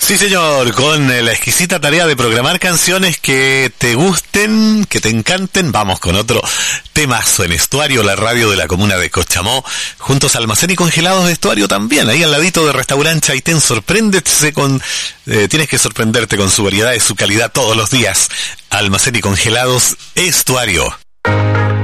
Sí, señor, con la exquisita tarea de programar canciones que te gusten, que te encanten. Vamos con otro temazo en Estuario, la radio de la comuna de Cochamó, juntos a Almacén y Congelados de Estuario también, ahí al ladito de Restaurante Chaitén. Tienes que sorprenderte con su variedad y su calidad todos los días. Almacén y Congelados Estuario.